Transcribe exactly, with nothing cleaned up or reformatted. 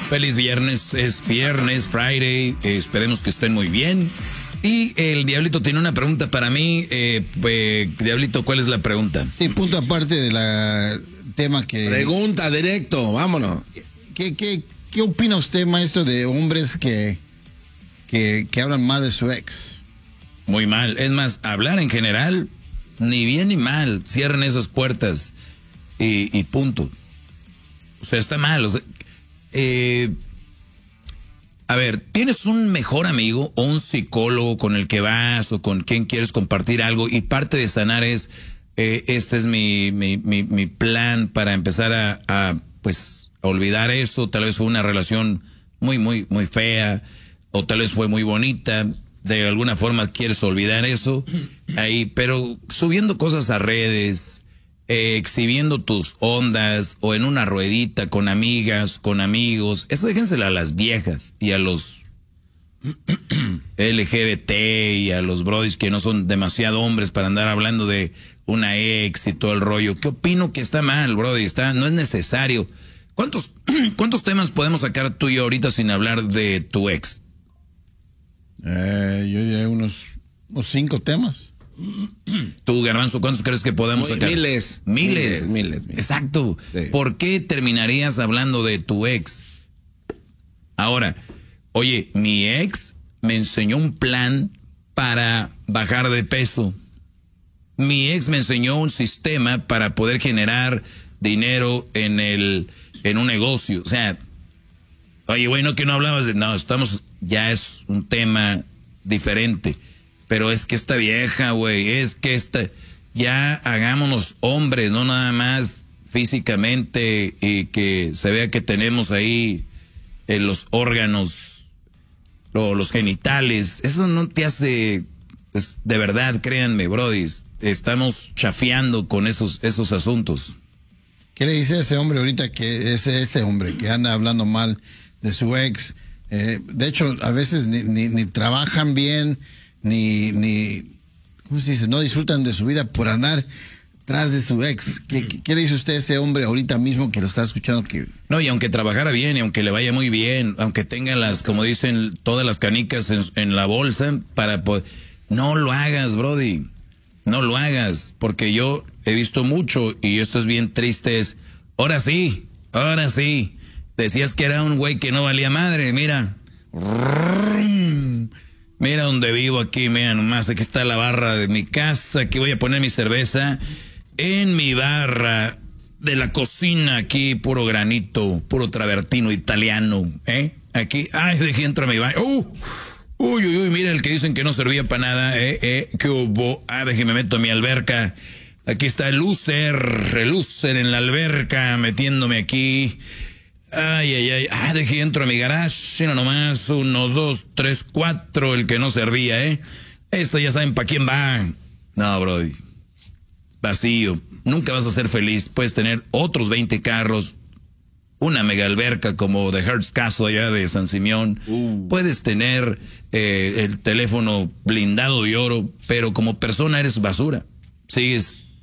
Feliz viernes, es viernes, Friday, eh, esperemos que estén muy bien. Y el Diablito tiene una pregunta para mí. Eh, eh, Diablito, ¿cuál es la pregunta? Sí, punto aparte de la tema que... Pregunta directo, vámonos. ¿Qué, qué, qué opina usted, maestro, de hombres que, que, que hablan mal de su ex? Muy mal. Es más, hablar en general, ni bien ni mal. Cierren esas puertas y, y punto. O sea, está mal. O sea, eh, a ver, ¿tienes un mejor amigo o un psicólogo con el que vas o con quien quieres compartir algo? Y parte de sanar es, eh, este es mi, mi, mi, mi plan para empezar a, a, pues, a olvidar eso. Tal vez fue una relación muy, muy, muy fea, o tal vez fue muy bonita. De alguna forma quieres olvidar eso. Ahí, pero subiendo cosas a redes, eh, exhibiendo tus ondas, o en una ruedita con amigas, con amigos, eso déjensela a las viejas y a los L G B T y a los brodis que no son demasiado hombres para andar hablando de una ex y todo el rollo. ¿Qué opino que está mal, brody? Está, no es necesario. ¿Cuántos, cuántos temas podemos sacar tú y yo ahorita sin hablar de tu ex? Eh, yo diría unos, unos cinco temas. Tú, Garbanzo, ¿cuántos crees que podemos sacar? Miles. Miles. Miles, miles, miles. Exacto. Sí. ¿Por qué terminarías hablando de tu ex? Ahora, oye, mi ex me enseñó un plan para bajar de peso. Mi ex me enseñó un sistema para poder generar dinero en el, en un negocio. O sea, oye, güey, no que no hablabas de... No, estamos... Ya es un tema diferente. Pero es que esta vieja, güey, es que esta... Ya hagámonos hombres, no nada más físicamente, y que se vea que tenemos ahí eh, los órganos, lo, los genitales. Eso no te hace... Pues, de verdad, créanme, brodis, estamos chafeando con esos, esos asuntos. ¿Qué le dice a ese hombre ahorita, que ese, ese hombre que anda hablando mal de su ex? Eh, de hecho, a veces ni, ni, ni trabajan bien, ni, ni, ¿cómo se dice? No disfrutan de su vida por andar tras de su ex. ¿Qué, qué, qué le dice usted a ese hombre ahorita mismo que lo está escuchando? Que... No, y aunque trabajara bien, y aunque le vaya muy bien, aunque tenga las, como dicen, todas las canicas en, en la bolsa, para poder... No lo hagas, brody. No lo hagas, porque yo he visto mucho, y esto es bien triste, es, ahora sí, ahora sí. Decías que era un güey que no valía madre, mira. Mira donde vivo aquí, mira nomás, aquí está la barra de mi casa, aquí voy a poner mi cerveza en mi barra de la cocina, aquí puro granito, puro travertino italiano, ¿eh? Aquí, ay, dejé entrar mi baño. Uh, uy, uy, uy, mira el que dicen que no servía para nada, ¿eh? ¿Eh? ¿Qué hubo? Ah, déjeme meto a mi alberca. Aquí está el loser, el loser en la alberca, metiéndome aquí. Ay, ay, ay, ah, dejé entro a mi garage, no nomás, uno, dos, tres, cuatro, el que no servía, ¿eh? Esto ya saben para quién va. No, brody, vacío, nunca vas a ser feliz. Puedes tener otros veinte carros, una mega alberca como de Hertz Castle allá de San Simeón. Uh. Puedes tener eh, el teléfono blindado de oro, pero como persona eres basura. Sigues